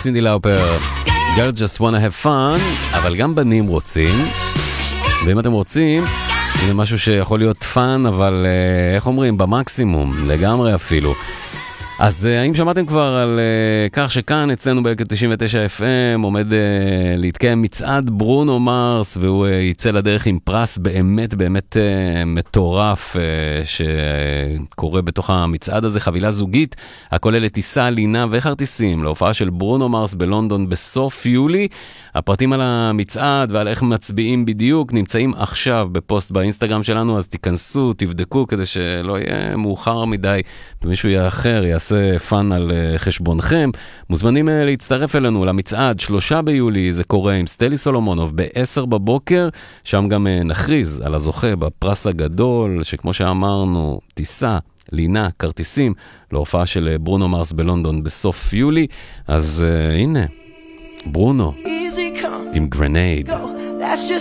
סינדי לאופר, Girls just wanna have fun, אבל גם בנים רוצים, ואם אתם רוצים, זה משהו שיכול להיות פאן, אבל איך אומרים, במקסימום, לגמרי אפילו. אז האם שמעתם כבר על כך שכאן אצלנו ב-99 FM עומד להתקיים מצעד ברונו מרס, והוא יצא לדרך עם פרס באמת באמת מטורף שקורה בתוך המצעד הזה, חבילה זוגית הכוללת טיסה, לינה וכרטיסים להופעה של ברונו מרס בלונדון בסוף יולי. הפרטים על המצעד ועל איך מצביעים בדיוק נמצאים עכשיו בפוסט באינסטגרם שלנו, אז תיכנסו, תבדקו כדי שלא יהיה מאוחר מדי ומישהו יאחר יעשה פן על חשבונכם. מוזמנים להצטרף אלינו למצעד 3 ביולי, זה קורה עם סטלי סולומונוב ב-10 בבוקר, שם גם נכריז על הזוכה בפרס הגדול, שכמו שאמרנו, טיסה, לינה, כרטיסים, להופעה של ברונו מרס בלונדון בסוף יולי. אז הנה, ברונו עם גרנייד. That's just